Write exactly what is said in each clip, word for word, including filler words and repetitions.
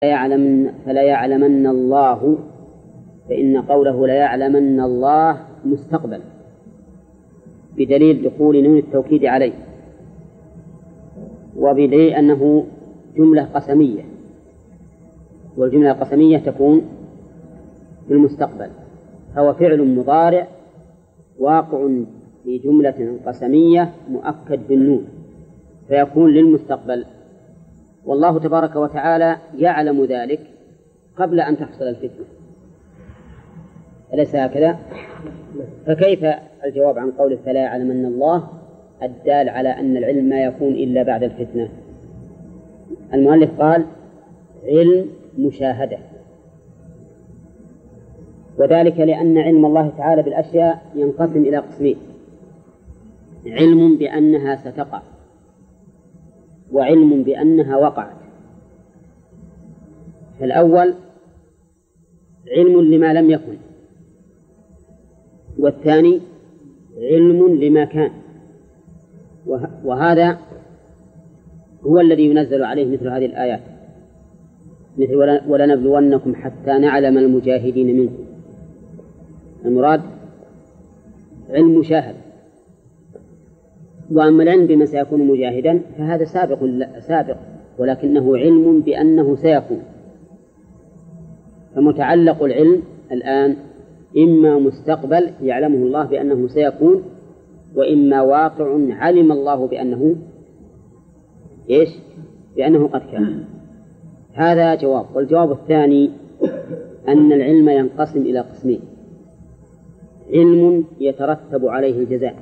يعلمن فلا يعلمن الله، فإن قوله لا يعلمن الله مستقبل بدليل دخول نون التوكيد عليه، وبدليل أنه جملة قسمية، والجملة القسمية تكون في المستقبل، فهو فعل مضارع واقع في جملة قسمية مؤكد بالنون فيكون للمستقبل، والله تبارك وتعالى يعلم ذلك قبل أن تحصل الفتنة، أليس هكذا؟ فكيف الجواب عن قوله فلا يعلمن الله الدال على أن العلم ما يكون إلا بعد الفتنة؟ المؤلف قال علم مشاهدة، وذلك لأن علم الله تعالى بالأشياء ينقسم إلى قسمين: علم بأنها ستقع، وعلم بأنها وقعت. فالأول علم لما لم يكن، والثاني علم لما كان، وهذا هو الذي ينزل عليه مثل هذه الآيات، مثل ولنبلونكم حتى نعلم المجاهدين منكم. المراد علم مشاهد، وأما العلم بما سيكون مجاهدا فهذا سابق سابق ولكنه علم بأنه سيكون. فمتعلق العلم الآن إما مستقبل يعلمه الله بأنه سيكون، وإما واقع علم الله بأنه إيش؟ بأنه قد كان. هذا جواب. والجواب الثاني أن العلم ينقسم إلى قسمين: علم يترتب عليه الجزاء،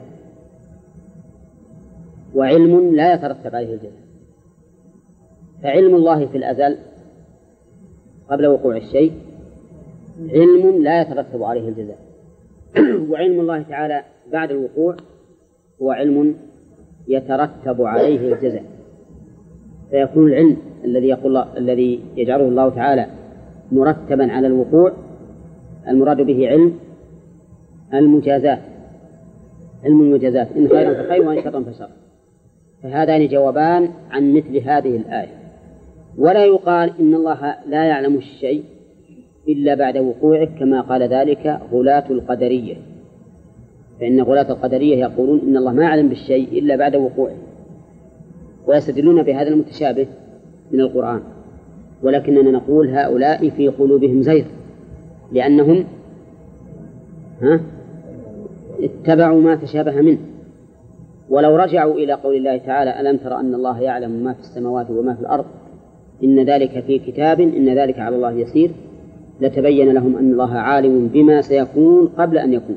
وعلم لا يترتب عليه الجزاء. فعلم الله في الأزل قبل وقوع الشيء علم لا يترتب عليه الجزاء، وعلم الله تعالى بعد الوقوع هو علم يترتب عليه الجزاء. فيكون العلم الذي يقول الله الذي يجعله الله تعالى مرتبا على الوقوع المراد به علم المجازات، علم المجازات، إن خيرا فخير وإن شرا فشر. فهذان جوابان عن مثل هذه الآية. ولا يقال إن الله لا يعلم الشيء إلا بعد وقوعه كما قال ذلك غلاة القدرية، فإن غلاة القدرية يقولون إن الله ما يعلم بالشيء إلا بعد وقوعه، ويستدلون بهذا المتشابه من القرآن. ولكننا نقول هؤلاء في قلوبهم زيغ، لأنهم ها اتبعوا ما تشابه منه. ولو رجعوا إلى قول الله تعالى ألم تر أن الله يعلم ما في السماوات وما في الأرض إن ذلك في كتاب إن ذلك على الله يسير، لتبين لهم أن الله عالم بما سيكون قبل أن يكون.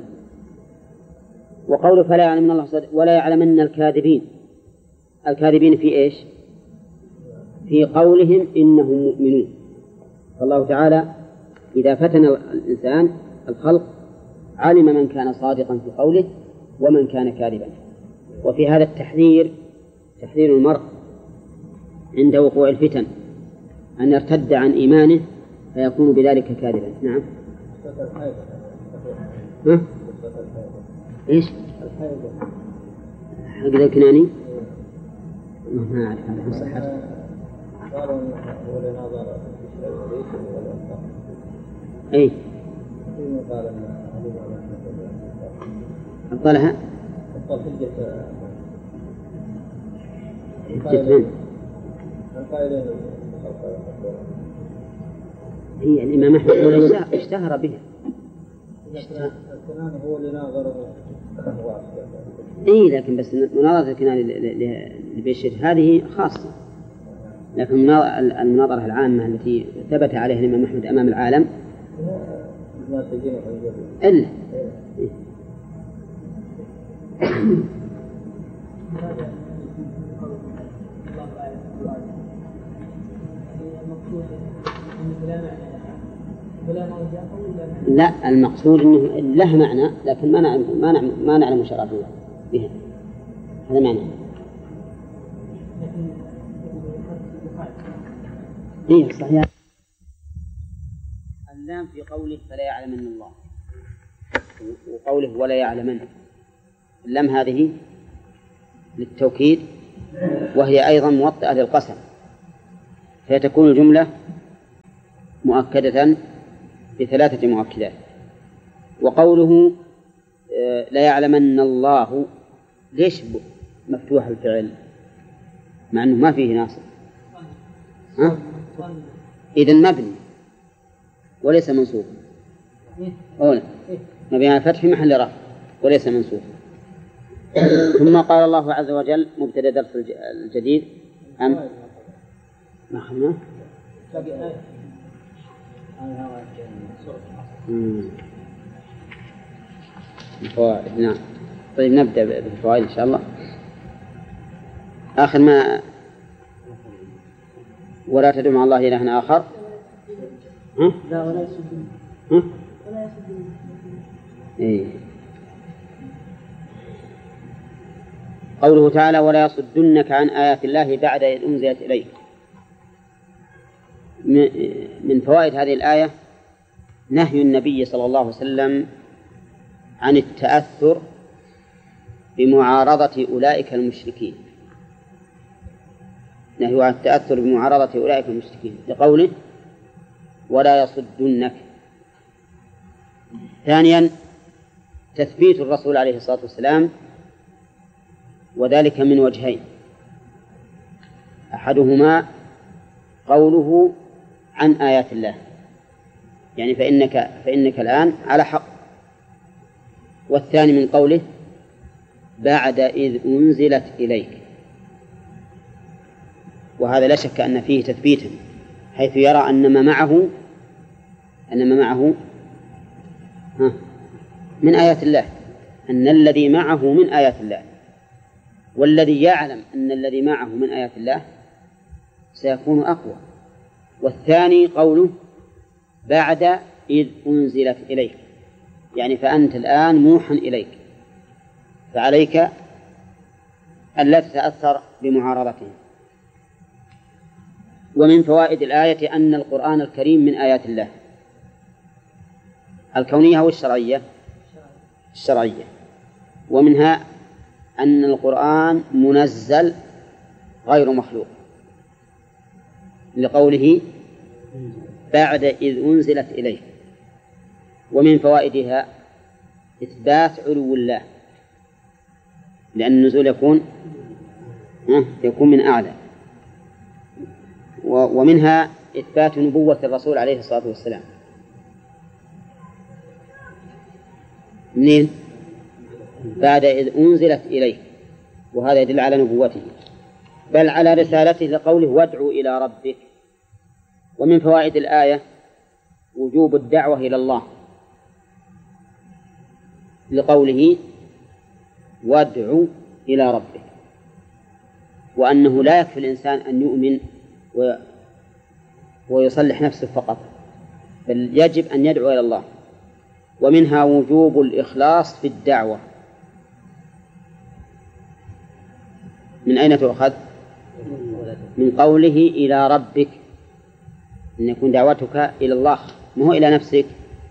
وقوله فلا يعلمن الله ولا يعلمن الكاذبين، الكاذبين في إيش؟ في قولهم إنهم مؤمنون. فالله تعالى إذا فتن الإنسان الخلق علم من كان صادقا في قوله ومن كان كاذبا. وفي هذا التحذير تحذير المرء عند وقوع الفتن أن يرتد عن إيمانه فيكون بذلك كاذبا. نعم. ها؟ إيش؟ حق الكناني؟ ما أعرف هذا في صحته. قالوا هو لنظر أي قال أبطلها أبطل حجة حجة من؟ هي الإمام أحمد اشتهر بها. الكناني هو اللي ناظره. إيه لكن بس مناظرة الكناني لبشر هذه خاصة، لكن المناظرة العامة التي ثبت عليها الإمام أحمد أمام العالم إلا إيه. لا، المقصود أنه له معنى لكن ما نعلم ما نعلم ما نعلم شرعه بها، هذا معنى. إيه صحيح. اللام في قوله فلا يعلمن الله، وقوله ولا يعلمن، اللام هذه للتوكيد وهي أيضا موطئة للقسم، فتكون الجملة مؤكدة بثلاثة مؤكدات. وقوله لا يعلمن الله، ليش مفتوح الفعل مع أنه ما فيه ناصب؟ ها؟ إذن مبني وليس منصوب، أولا مبني على الفتح في محل رفع وليس منصوب. ثم قال الله عز وجل مبتدأ درس الجديد أم ما خلنا الفوائد. نعم طيب نبدأ بالفوائد إن شاء الله. آخر ما ولا تدع مع الله إلها آخر. ها؟ لا ولا يسدون. ها؟ ولا يسدون. إيه. قوله تعالى ولا يصدنك عن آيات الله بعد إذ أنزلت إليك. من فوائد هذه الآية نهي النبي صلى الله عليه وسلم عن التأثر بمعارضة أولئك المشركين، نهي عن التأثر بمعارضة أولئك المشركين لقوله ولا يصدنك. ثانيا تثبيت الرسول عليه الصلاة والسلام، وذلك من وجهين: أحدهما قوله عن آيات الله، يعني فإنك, فإنك الآن على حق. والثاني من قوله بعد إذ أنزلت إليك، وهذا لا شك أن فيه تثبيتا، حيث يرى أن ما معه أن ما معه من آيات الله، أن الذي معه من آيات الله، والذي يعلم أن الذي معه من آيات الله سيكون أقوى. والثاني قوله بعد إذ أنزلت إليك، يعني فأنت الآن موحى إليك، فعليك أن لا تتأثر بمعارضته. ومن فوائد الآية أن القرآن الكريم من آيات الله الكونية والشرعية الشرعية ومنها أن القرآن منزل غير مخلوق، لقوله بعد إذ أنزلت إليه. ومن فوائدها إثبات علو الله، لأن النزول يكون يكون من أعلى. ومنها إثبات نبوة الرسول عليه الصلاة والسلام. منين؟ بعد إذ أنزلت إليه، وهذا يدل على نبوته بل على رسالته، لقوله وادعوا إلى ربك. ومن فوائد الآية وجوب الدعوة إلى الله، لقوله وادعوا إلى ربك، وأنه لا يكفي الإنسان أن يؤمن ويصلح نفسه فقط، بل يجب أن يدعو إلى الله. ومنها وجوب الإخلاص في الدعوة. من أين تؤخذ؟ من قوله إلى ربك، أن يكون دعوتك إلى الله ما هو إلى نفسك.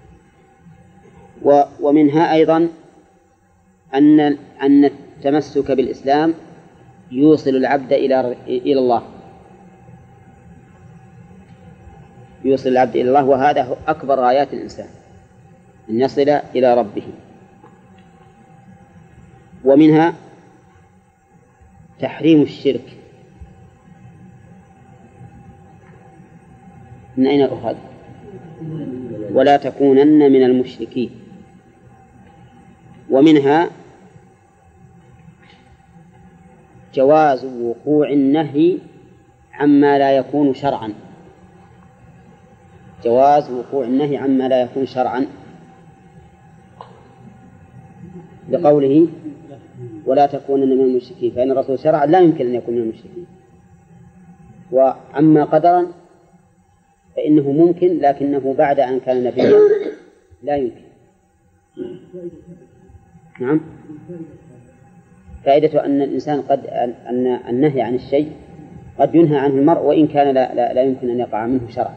ومنها أيضا أن أن التمسك بالإسلام يوصل العبد إلى إلى الله، يوصل العبد إلى الله، وهذا أكبر غايات الإنسان، أن يصل إلى ربه. ومنها تحريم الشرك. من أين أخذ؟ ولا تكونن من المشركين. ومنها جواز وقوع النهي عما لا يكون شرعا، جواز وقوع النهي عما لا يكون شرعا، بقوله ولا تكونن من المشركين، فإن الرسول شرع لا يمكن أن يكون من المشركين. وعما قدرا فإنه ممكن، لكنه بعد أن كان نبيا لا يمكن. نعم. فائدة أن الإنسان قد أن النهي عن الشيء قد ينهى عنه المرء وإن كان لا, لا, لا يمكن أن يقع منه شرعا.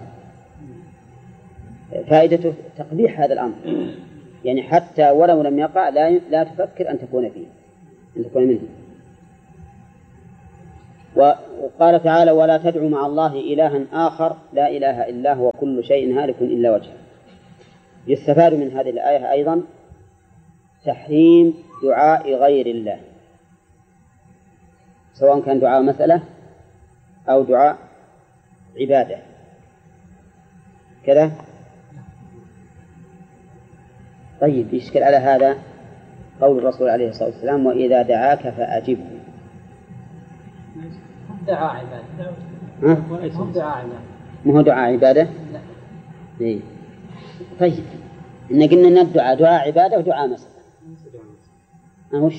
فائدته تقبيح هذا الأمر، يعني حتى ولو لم يقع لا لا تفكر أن تكون فيه، أن تكون منه. وقال تعالى ولا تدعوا مع الله إلها آخر لا إله إلا هو كل شيء هالك إلا وجهه. يستفاد من هذه الآية أيضا تحريم دعاء غير الله، سواء كان دعاء مسألة أو دعاء عبادة كذا. طيب يشكل على هذا قول الرسول عليه الصلاة والسلام وإذا دعاك فأجبه. دعاء عبادة. ها؟ دعاء عبادة. ما هو دعاء عبادة؟ لا. إيه. طيب إن قلنا أن الدعاء دعاء عبادة ودعاء مسألة. ما وش؟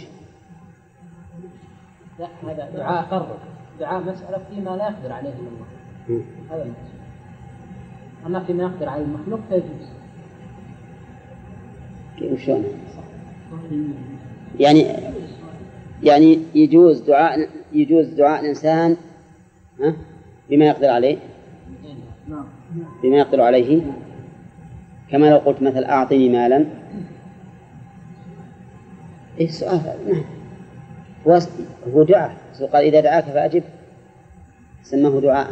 لا هذا دعاء قرب، دعاء مسألة فيما لا يقدر عليه إلا الله. هذا المقصود. أما فيما يقدر على المخلوق فيجوز. وشون؟ يعني يعني يجوز دعاء يجوز دعاء الإنسان ها بما يقدر عليه، بما يقدر عليه، كما لو قلت مثل أعطني مالا. إيه السؤال؟ نعم هو دعاء، قال إذا دعاك فأجب سماه دعاء.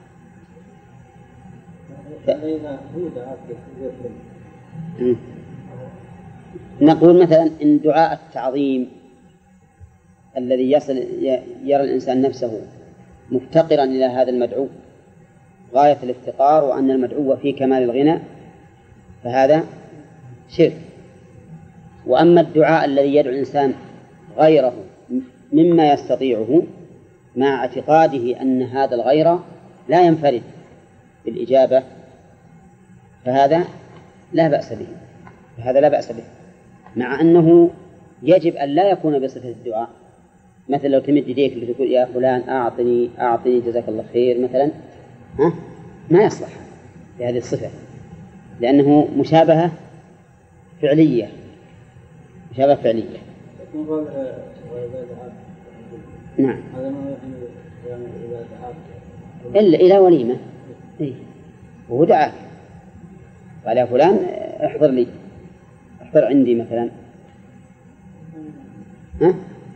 ف... نقول مثلا إن دعاء التعظيم الذي يصل يرى الإنسان نفسه مفتقرا إلى هذا المدعو غاية الافتقار وأن المدعو في كمال الغنى فهذا شرك. وأما الدعاء الذي يدعو الإنسان غيره مما يستطيعه مع اعتقاده أن هذا الغير لا ينفرد بالإجابة فهذا لا بأس به، فهذا لا بأس به، مع أنه يجب أن لا يكون بصفة الدعاء. مثلا لو تمد يديك لتقول يا فلان أعطني أعطني جزاك الله خير مثلا، ها ما يصلح بهذه الصفة لأنه مشابهة فعلية، مشابهة فعلية. نعم. إلا إلى وليمة إيه؟ وهو دعاك قال يا فلان احضر لي، احضر عندي مثلا، ها؟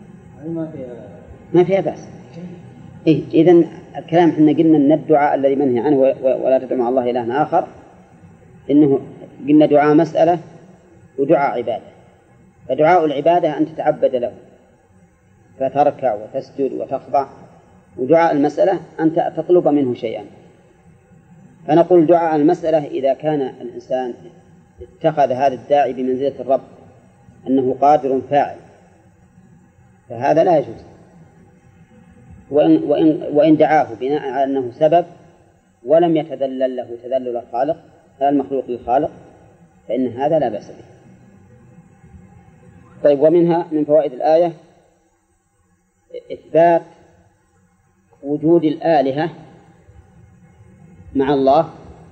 ما فيها بأس. إيه إذن الكلام إحنا قلنا أن الدعاء الذي منهي عنه ولا تدعوا مع الله إلها آخر إنه قلنا دعاء مسألة ودعاء عبادة. فدعاء العبادة أن تتعبد له فتركع وتسجد وتخضع، ودعاء المسألة أن تطلب منه شيئا. فنقول دعاء المسألة إذا كان الإنسان اتخذ هذا الداعي بمنزلة الرب أنه قادر فاعل فهذا لا يجوز. وإن, وإن, وإن دعاه بناء على أنه سبب ولم يتذلل له تذلل الخالق المخلوق للخالق فإن هذا لا بأس به. طيب ومنها من فوائد الآية إثبات وجود الآلهة مع الله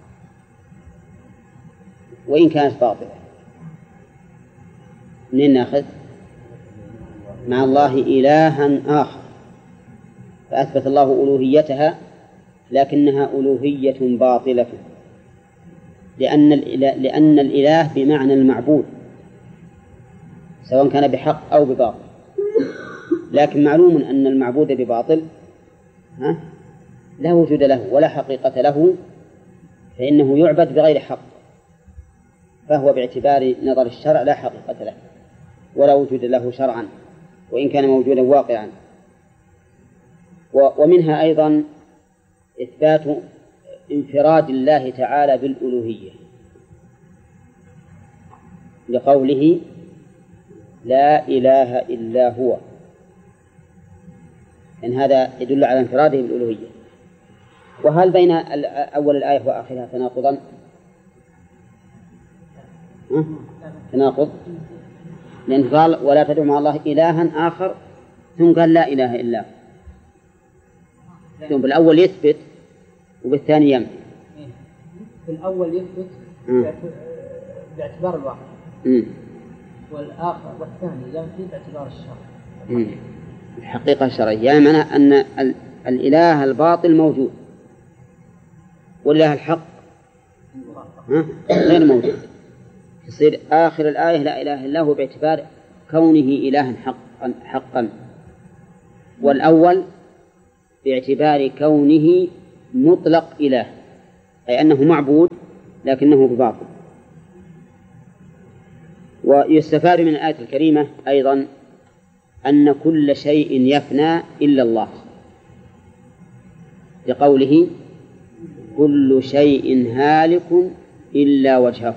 وإن كانت باطلة. منين نأخذ؟ مع الله إلها آخر، فأثبت الله ألوهيتها لكنها ألوهية باطلة، لأن الإله, لأن الإله بمعنى المعبود سواء كان بحق أو بباطل، لكن معلوم أن المعبود بباطل ها لا وجود له ولا حقيقة له، فإنه يعبد بغير حق، فهو باعتبار نظر الشرع لا حقيقة له ولا وجود له شرعا وإن كان موجودا واقعا. ومنها أيضا إثبات انفراد الله تعالى بالألوهية لقوله لا إله إلا هو، إن هذا يدل على انفراده بالألوهية. وهل بين أول الآية وآخرها تناقضا؟ تناقض، لأن قال ولا تدعوا مع الله إلها آخر ثم قال لا إله إلا هو، ثم بالأول يثبت وبالثاني ينفي. في الأول يثبت باعتبار الواقع والآخر والثاني ينفي باعتبار الشرع الحقيقة الشرعية، يعني معنى أن الإله الباطل موجود والإله الحق غير موجود. يصير آخر الآية لا إله إلا هو باعتبار كونه مطلق إله، أي أنه معبود لكنه بباطل. ويستفاد من الآية الكريمة أيضا أن كل شيء يفنى إلا الله، لقوله كل شيء هالك إلا وجهه.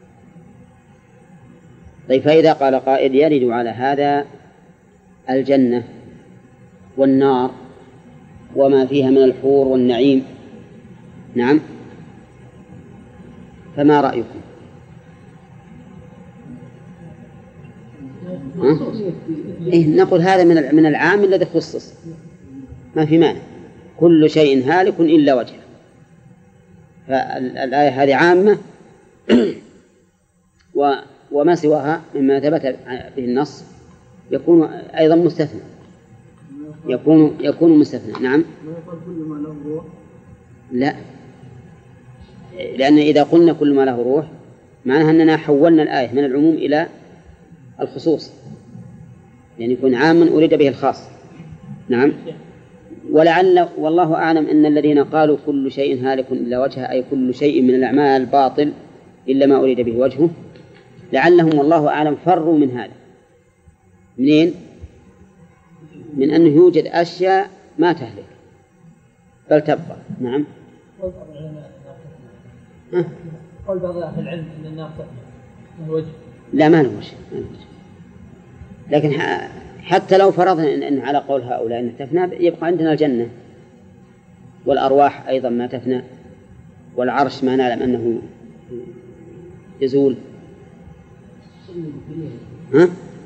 طيب، فإذا قال قائل يرد على هذا الجنة والنار وما فيها من الحور والنعيم، نعم، فما رأيكم؟ إيه، نقول هذا من من العام الذي خصص، ما في مانع، كل شيء هالك إلا وجهه. فالآية هذه عامة وما سواها مما ثبت به النص يكون أيضا مستثنى، يكون يكون مستثنى. نعم. لا، لأن إذا قلنا كل ما له روح معناها أننا حولنا الآية من العموم إلى الخصوص، يعني يكون عاما أريد به الخاص. نعم. ولعل والله أعلم أن الذين قالوا كل شيء هالك إلا وجهه، أي كل شيء من الأعمال باطل إلا ما أريد به وجهه، لعلهم والله أعلم فروا من هذا. منين؟ من أنه يوجد أشياء ما تهلك بل تبقى. نعم. قول بعض أهل العلم أن النار تفنى وجه. لا، ما له وجه، لكن حتى لو فرضنا إن, إن على قول هؤلاء أن تفنى، يبقى عندنا الجنة والأرواح أيضا ما تفنى، والعرش ما نعلم أنه يزول. ها؟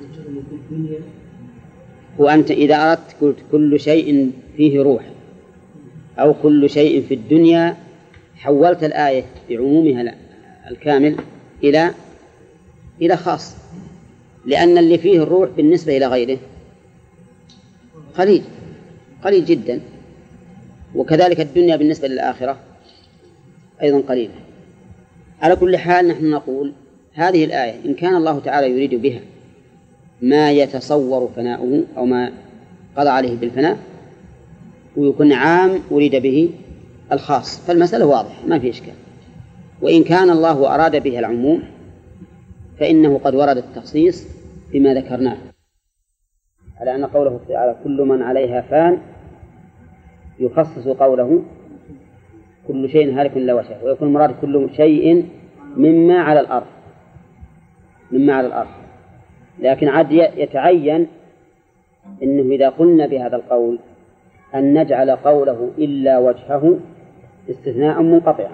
وأنت إذا أردت قلت كل شيء فيه روح أو كل شيء في الدنيا، حولت الآية بعمومها الكامل إلى إلى خاص، لأن اللي فيه الروح بالنسبة إلى غيره قليل قليل جدا، وكذلك الدنيا بالنسبة للآخرة أيضا قليلة. على كل حال نحن نقول هذه الآية إن كان الله تعالى يريد بها ما يتصور فناؤه أو ما قضى عليه بالفناء، ويكون عام أريد به الخاص، فالمسألة واضحة ما في إشكال. وإن كان الله أراد بها العموم فإنه قد ورد التخصيص بما ذكرناه، على أن قوله تعالى كل من عليها فان يخصص قوله كل شيء هالك إلا وجهه، ويكون مراد كل شيء مما على الأرض مما على الأرض. لكن عاد يتعين إنه إذا قلنا بهذا القول أن نجعل قوله إلا وجهه استثناء منقطعا،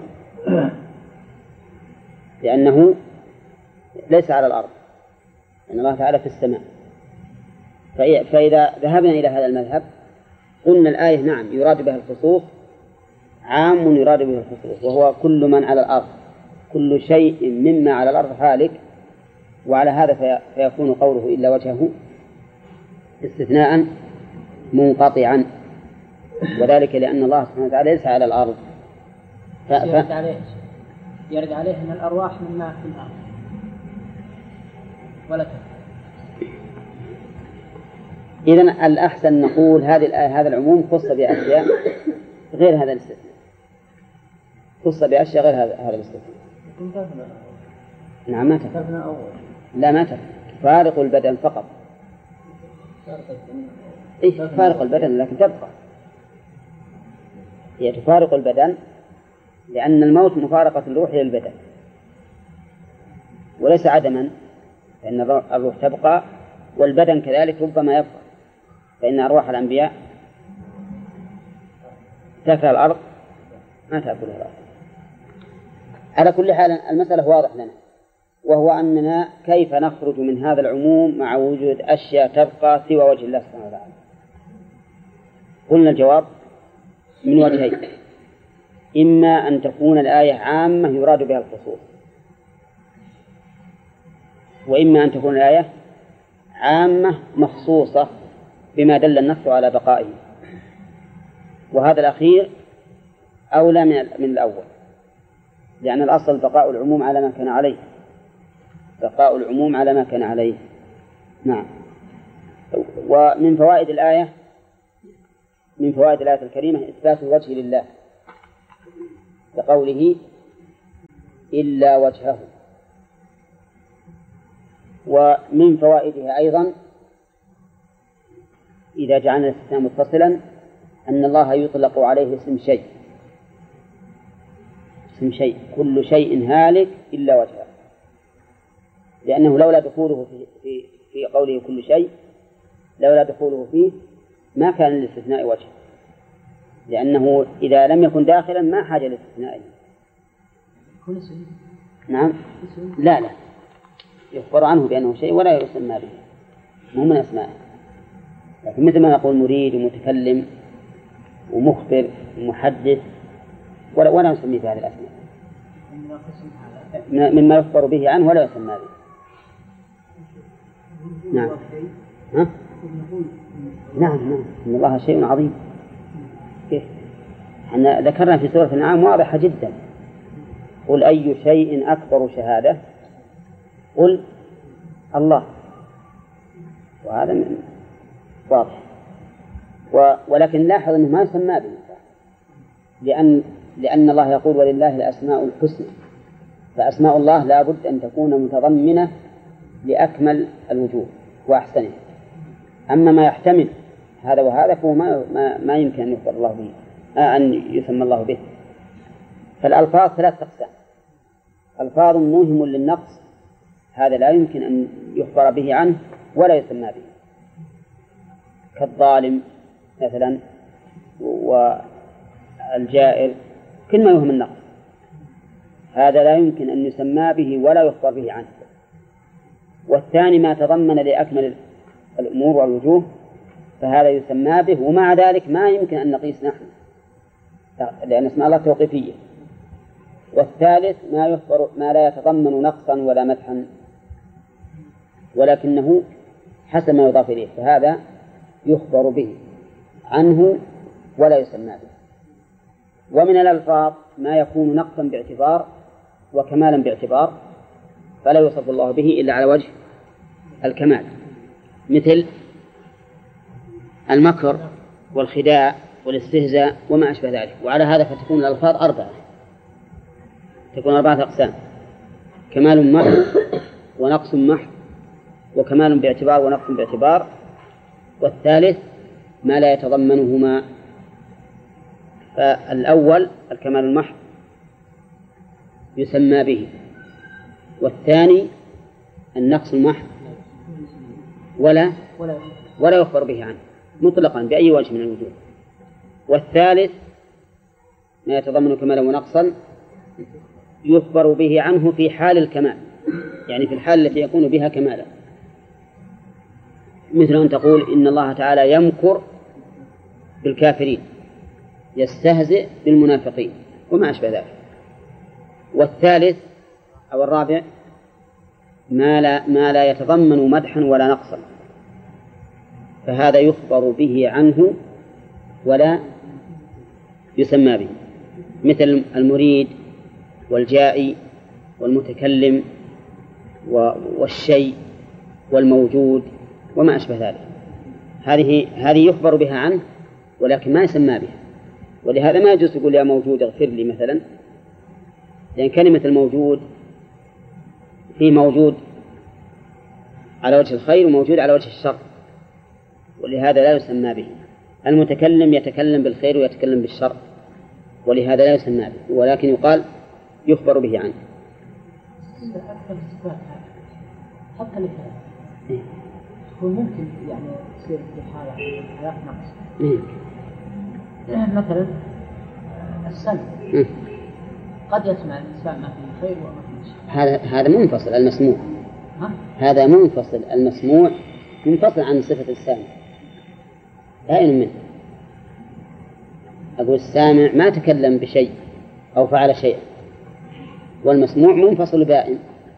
لأنه ليس على الأرض، لأن الله تعالى في السماء. فإذا ذهبنا إلى هذا المذهب قلنا الآية نعم يراد بها الخصوص، عام يراد به الخصوص، وهو كل من على الأرض، كل شيء مما على الأرض هالك، وعلى هذا فيكون قوله إلا وجهه استثناء منقطعا، وذلك لأن الله سبحانه وتعالى ليس على الأرض. ف... يرد عليه يرد عليه أن الأرواح مما في الأرض ولا تفعل. إذن الأحسن نقول هذه الآية هذا العموم خص بأشياء غير هذا الاستثناء، خص بأشياء غير هذا هذا الاستثناء. نعم ما تفعل. لا ما تفعل، فارق البدن فقط. إيه فارق البدن لكن تبقى، هي تفارق البدن لأن الموت مفارقة الروح للبدن وليس عدما، فإن الروح تبقى والبدن كذلك ربما يبقى، فإن أرواح الأنبياء تأكل الأرض ما تأكلها الأرض. على كل حال المسألة واضح لنا، وهو أننا كيف نخرج من هذا العموم مع وجود أشياء تبقى سوى وجه الله سبحانه وتعالى. قلنا الجواب من وجهين: إما أن تكون الآية عامة يراد بها الخصوص، وإما أن تكون الآية عامة مخصوصة بما دل النص على بقائه، وهذا الأخير أولى من من الأول، لأن الأصل بقاء العموم على ما كان عليه، بقاء العموم على ما كان عليه. نعم. ومن فوائد الآية من فوائد الآية الكريمة إثبات الوجه لله بقوله إلا وجهه. ومن فوائدها أيضا إذا جعلنا الاستثناء متصلا أن الله يطلق عليه اسم شيء، اسم شيء كل شيء هالك إلا وجهه، لأنه لولا دخوله في, في, في قوله كل شيء لولا دخوله فيه ما كان للاستثناء وجه، لأنه إذا لم يكن داخلا ما حاجة لاستثنائه. نعم لا لا يخبر عنه بأنه شيء ولا يسمى به، مو من أسمائه، لكن مثل ما نقول مريد ومتكلم ومخبر ومحدث ولا ولا نسميه بهذه الأسماء، مما يخبر به عنه ولا يسمى به. نعم ها؟ نعم نعم إن الله شيء عظيم. كيف؟ احنا ذكرنا في سورة الأنعام واضحة جدا، قل أي شيء أكبر شهادة، قل الله، وهذا من واضح. و... ولكن لاحظ أنه ما يسمى به، لأن لأن الله يقول ولله الأسماء الحسنى، فأسماء الله لا بد أن تكون متضمنة لأكمل الوجوه وأحسنه. أما ما يحتمل هذا وهذا فهو ما, ما, ما يمكن أن يخبر الله به، آه أن يسمى الله به. فالألفاظ ثلاث أقسام: ألفاظ موهم للنقص، هذا لا يمكن أن يخبر به عنه ولا يسمى به، كالظالم مثلا والجائر، كل ما يوهم النقص هذا لا يمكن أن يسمى به ولا يخبر به عنه. والثاني ما تضمن لأكمل الأمور والوجوه فهذا يسمى به، ومع ذلك ما يمكن أن نقيس نحن لأن اسماء الله توقيفية. والثالث ما يخبر ما لا يتضمن نقصا ولا مدحا ولكنه حسب ما يضاف إليه، فهذا يخبر به عنه ولا يسمى به. ومن الألفاظ ما يكون نقصا باعتبار وكمالا باعتبار فلا يوصف الله به إلا على وجه الكمال، مثل المكر والخداع والاستهزاء وما أشبه ذلك. وعلى هذا فتكون الألفاظ أربعة، تكون أربعة أقسام: كمال محض ونقص محض وكمال باعتبار ونقص باعتبار، والثالث ما لا يتضمنهما. فالأول الكمال المحض يسمى به، والثاني النقص المحض ولا ولا يخبر به عنه مطلقا بأي وجه من الوجوه، والثالث ما يتضمن كمالا ونقصا يخبر به عنه في حال الكمال، يعني في الحال التي يكون بها كمالا، مثل أن تقول إن الله تعالى يمكر بالكافرين، يستهزئ بالمنافقين وما أشبه ذلك. والثالث أو الرابع ما لا, ما لا يتضمن مدحا ولا نقصا، فهذا يخبر به عنه ولا يسمى به، مثل المريد والجائي والمتكلم والشيء والموجود وما أشبه ذلك. هذه هذه يخبر بها عنه ولكن ما يسمى بها، ولهذا ما يجوز يقول يا موجود اغفر لي مثلا، لأن كلمة الموجود في موجود على وجه الخير وموجود على وجه الشر، ولهذا لا يسمى به. المتكلم يتكلم بالخير ويتكلم بالشر، ولهذا لا يسمى به، ولكن يقال يخبر به عنه. حتى الكلام يكون ممكن يعني يصير في حالة حالات نقص، مثلا السمع قد يسمع الإنسان ما فيه خير وما فيه شر، هذا هذا منفصل المسموع، ها؟ هذا منفصل المسموع منفصل عن صفة السامع بائن منه. أقول السامع ما تكلم بشيء أو فعل شيئا، والمسموع منفصل بائن.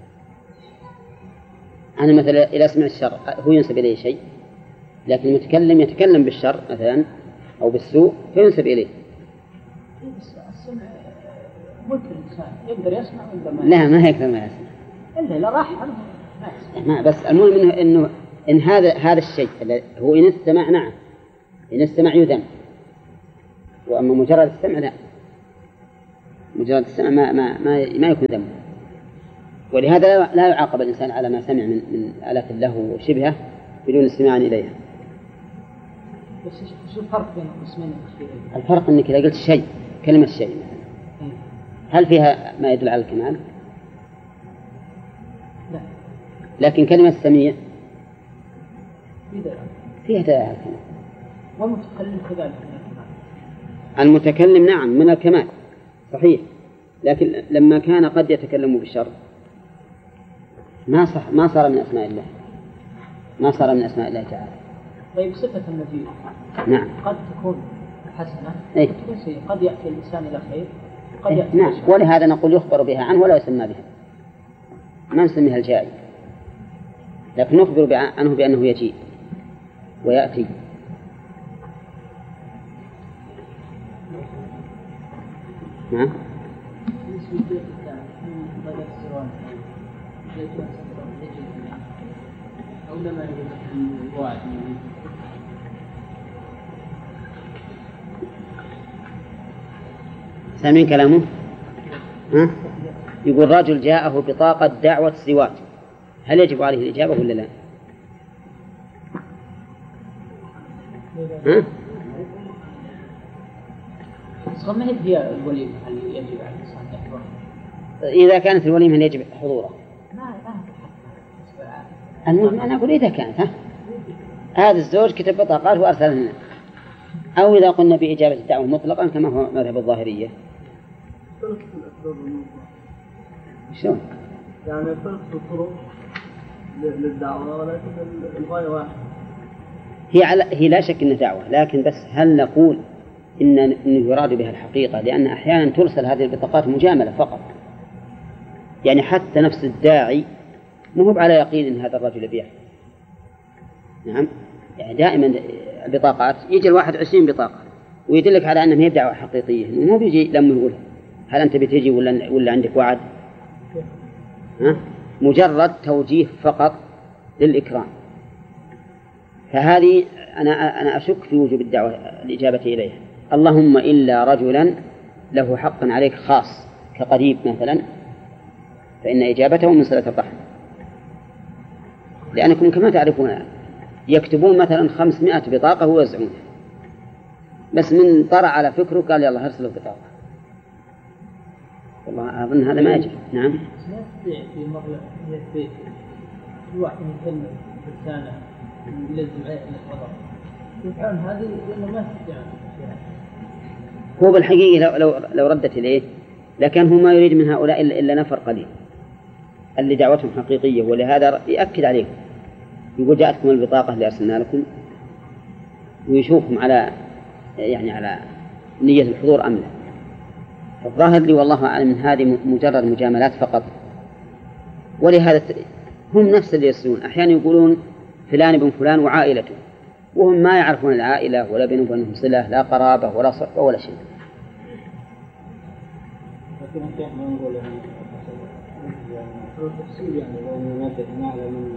أنا مثلا إذا سمع الشر هو ينسب إليه شيء، لكن المتكلم يتكلم بالشر مثلا أو بالسوء فينسب إليه. السمع ممكن الإنسان يقدر يسمع ولا ما؟ لا ما يقدر ما يسمع إلا لا راح ما ما بس المهم إنه إنه إن هذا هذا الشيء هو إن استمع نعم، إن استمع يذم، وأما مجرد السمع لا، مجرد السمع ما ما ما, ما يكون ذنب. ولهذا لا يعاقب الإنسان على ما سمع من من آلات اللهو وشبهه بدون استماع إليها. بس شو الفرق بين القسمين الأخيرين؟ الفرق أنك إذا قلت شيء، كلمة شيء مثلا، هل فيها ما يدل على الكمال؟ لا. لكن كلمة سميع فيها دلالة على الكمال. والمتكلم كذلك من الكمال. المتكلم نعم من الكمال صحيح، لكن لما كان قد يتكلم بالشر ما صح ما صار من أسماء الله، ما صار من أسماء الله تعالى. طيب صفة المجيء نعم قد تكون حسنة أي. قد تكون سيئة، قد يأتي الإنسان إلى خير قد أي. يأتي نعم، ولهذا نقول يخبر بها عنه ولا يسمى بها، ما نسميها الجائي، لكن نخبر عنه بأنه يجيء ويأتي. نعم. سامعين كلامه؟ ها؟ يقول رجل جاءه بطاقة دعوة الزواج، هل يجب عليه الإجابة ولا لا؟ ها؟ ما هي الوليمة هل يجب على الإنسان يحضر؟ إذا كانت الوليمة هل يجب حضوره؟ ما المهم أنا أقول إذا كانت ها؟ هذا الزوج كتب بطاقات وأرسلها لنا، أو إذا قلنا بإجابة الدعوة مطلقا كما هو مذهب الظاهرية. شلون؟ يعني فرق الطرق للدعوة ولكن الغاية واحدة. هي على هي لا شك إنها دعوة، لكن بس هل نقول إن إنه يراد بها الحقيقة؟ لأن أحيانا ترسل هذه البطاقات مجاملة فقط، يعني حتى نفس الداعي مو هو على يقين إن هذا الرجل يبيع. نعم، يعني دائما البطاقات يجي الواحد عشرين بطاقة ويدلك على أنها هي دعوة حقيقية، مو بيجي لما يقول هل أنت بتجي ولا ولا عندك وعد؟ ها؟ مجرد توجيه فقط للإكرام. فهذه أنا أنا أشك في وجوب الدعوة الإجابة إليها، اللهم إلا رجلا له حق عليك خاص كقريب مثلا، فإن إجابته من صلة الرحم، لأنكم كما تعرفون يكتبون مثلا خمسمائة بطاقة ويوزعونها، بس من طرأ على فكره قال يلا هرسله بطاقة، والله أظن هذا ما يجب. نعم. في مرة في البيت الواحد يكلم بلسانه يلزم عليه الخبر، يفعل هذه لأنه ما تستطيع. هو بالحقيقة لو لو لو ردت إليه لكن هو ما يريد من هؤلاء إلا, إلا نفر قليل اللي دعوتهم حقيقية، ولهذا يأكد عليهم يقول جاءتكم البطاقة اللي أرسلنا لكم، ويشوفهم على يعني على نية الحضور أم لا. الظاهر لي والله أعلم من هذه مجرد مجاملات فقط، ولهذا هم نفس اللي يرسلون أحيانا يقولون فلان ابن فلان وعائلته، وهم ما يعرفون العائلة ولا بينهم وبينهم صلة، لا قرابة ولا صحبة ولا شيء. لكن الشيخ ما نقول يعني تفصيل يعني لو نمدد نعلم من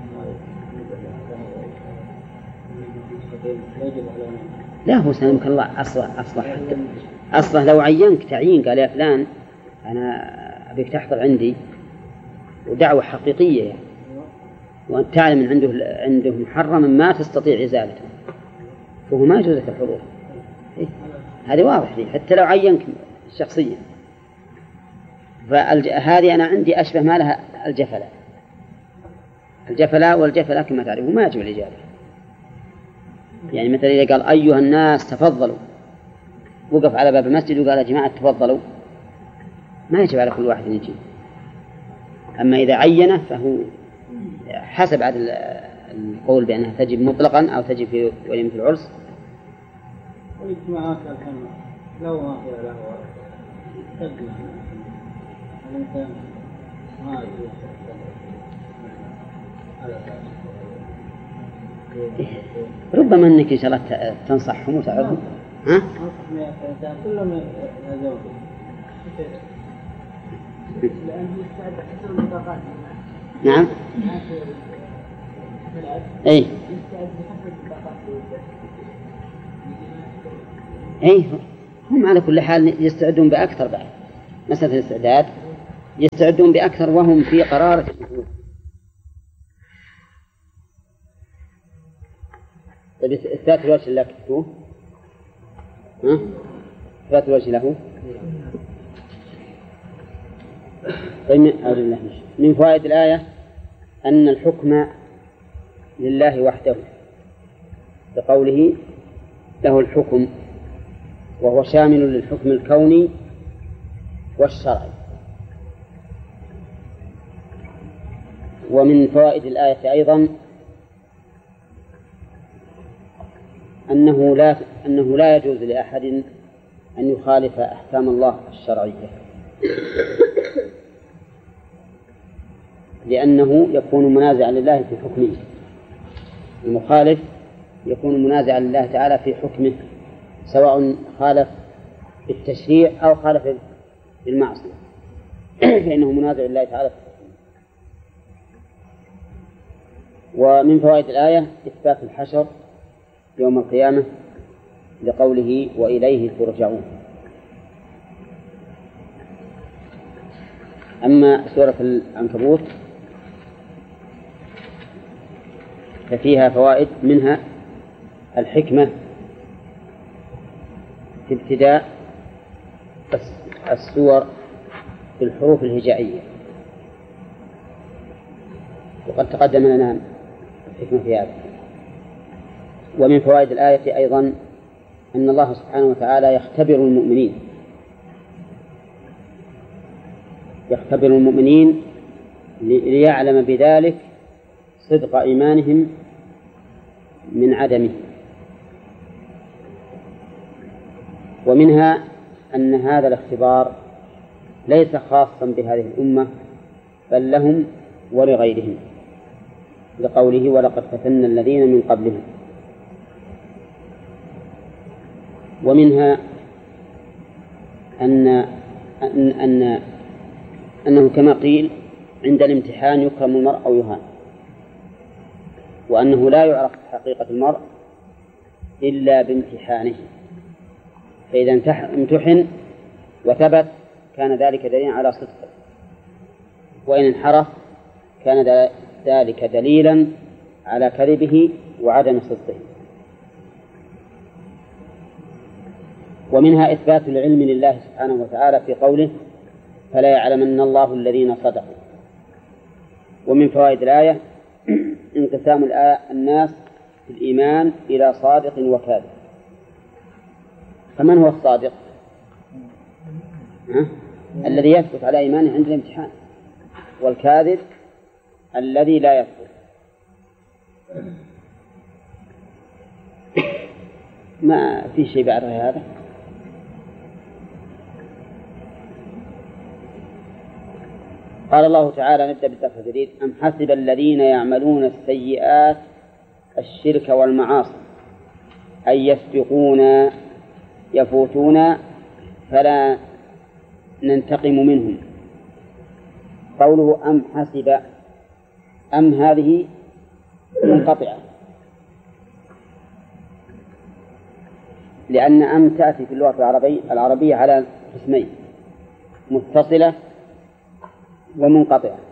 لا هو سلمك الله أصلا أصلا حتى أصلا لو عينك تعيين قال يا فلان أنا أبيك تحضر عندي ودعوة حقيقية يعني، وأنت تعلم من عنده عنده محرم ما تستطيع إزالته، فهو ما يجوز لك الحضور. إيه؟ هذه واضح لي حتى لو عينك شخصيا. فهذه أنا عندي أشبه ما لها الجفلة، الجفلة والجفلة كما تعرفوا ما يجب الإجابة. يعني مثلا إذا قال أيها الناس تفضلوا، وقف على باب المسجد وقال يا جماعة تفضلوا، ما يجب على كل واحد يجي. أما إذا عينه فهو حسب عدد القول بأنها تجب مطلقا أو تجب في وليمة العرس. والاجتماعات الحين لو ما فيها له تجمع الإنسان ما ربما أنك إن شاء الله تنصحهم وتعظهم. ها؟ كلهم يزوجون. نعم. أي. أي هم على كل حال يستعدون بأكثر بعد مسألة الاستعداد يستعدون بأكثر وهم في قرارة النفوذ. إثبات الوجه له كتبوه ها؟ إثبات الوجه له من فوائد الآية أن الحكم لله وحده بقوله له الحكم، وهو شامل للحكم الكوني والشرعي. ومن فوائد الآية أيضا أنه لا أنه لا يجوز لأحد أن يخالف أحكام الله الشرعية، لأنه يكون منازعا لله في حكمه. المخالف يكون منازعا لله تعالى في حكمه، سواء خالف بالتشريع أو خالف بالمعصية فإنه منازع لله تعالى في حكمه. ومن فوائد الآية إثبات الحشر يوم القيامة لقوله وإليه ترجعون. أما سورة العنكبوت ففيها فوائد، منها الحكمة في ابتداء السور بالحروف الهجائية، وقد تقدم لنا الحكمة في هذا. ومن فوائد الآية أيضا أن الله سبحانه وتعالى يختبر المؤمنين يختبر المؤمنين ليعلم بذلك صدق إيمانهم من عدمه. ومنها أن هذا الاختبار ليس خاصا بهذه الأمة بل لهم ولغيرهم، لقوله ولقد فتنا الذين من قبلهم. ومنها أن أن أن أنه كما قيل عند الامتحان يكرم المرء أو يهان، وأنه لا يعرف حقيقة المرء إلا بامتحانه، فإذا امتحن وثبت كان ذلك دليلا على صدقه، وإن انحرف كان ذلك دليلا على كذبه وعدم صدقه. ومنها إثبات العلم لله سبحانه وتعالى في قوله فلا يعلمن الله الذين صدقوا. ومن فوائد الآية انقسام الآية الناس في الإيمان إلى صادق وكاذب. فمن هو الصادق؟ ها؟ الذي يثبت على إيمانه عند الامتحان، والكاذب الذي لا يثبت. ما في شيء بعد هذا. قال الله تعالى، نبدأ بالدرس الجديد: أم حسب الذين يعملون السيئات الشرك والمعاصي أن يسبقونا يفوتونا فلا ننتقم منهم. قوله أم حسب، أم هذه منقطعة، لأن أم تأتي في اللغة العربية العربية على قسمين: متصلة ومنقطعة.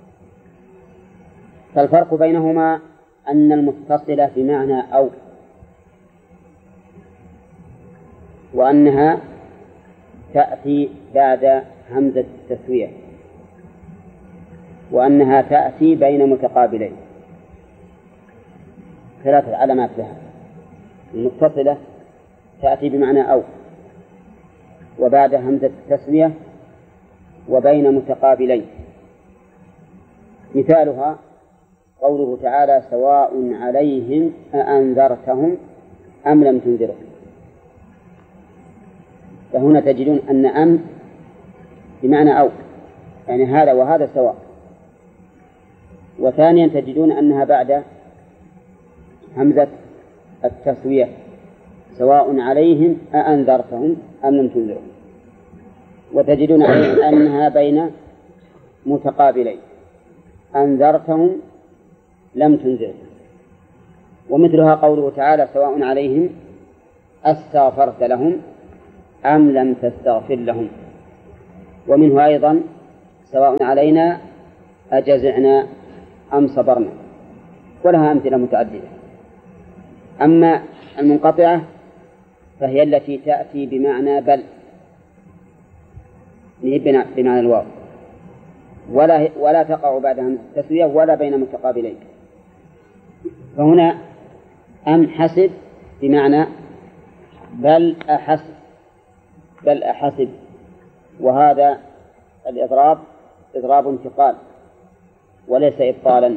فالفرق بينهما أن المتصلة بمعنى أو، وأنها تأتي بعد همزة التسوية، وأنها تأتي بين متقابلين. ثلاثة علامات لها: المتصلة تأتي بمعنى أو، وبعد همزة التسوية، وبين متقابلين. مثالها قوله تعالى: سواء عليهم أأنذرتهم أم لم تنذرهم. فهنا تجدون أن أم بمعنى أو، يعني هذا وهذا سواء. وثانيا تجدون أنها بعد همزة التسوية: سواء عليهم أأنذرتهم أم لم تنذرهم. وتجدون أنها بين متقابلين: أنذرتهم لم تنذرهم. ومثلها قوله تعالى: سواء عليهم أستغفرت لهم أم لم تستغفر لهم. ومنه أيضا سواء علينا أجزعنا أم صبرنا، ولها أمثلة متعددة. أما المنقطعة فهي التي تأتي بمعنى بل، بمعنى الواو، ولا ولا تقع بعدها التسوية ولا بين متقابلين. فهنا أم حسب بمعنى بل أحسب، بل أحسب، وهذا الإضراب إضراب انتقال وليس إبطالا.